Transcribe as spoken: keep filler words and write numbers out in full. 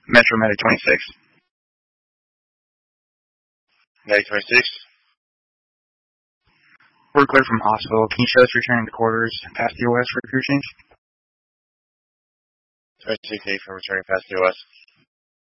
Metro Medic twenty-six. Medic twenty-six. We're clear from hospital. Can you show us returning to quarters past the O S for crew change? twenty-six eight from returning past the O S.